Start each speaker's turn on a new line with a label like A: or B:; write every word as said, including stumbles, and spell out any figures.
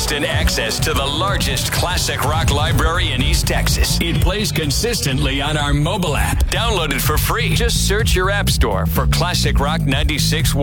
A: instant access to the largest classic rock library in East Texas. It plays consistently on our mobile app. Download it for free. Just search your app store for Classic Rock ninety-six point one.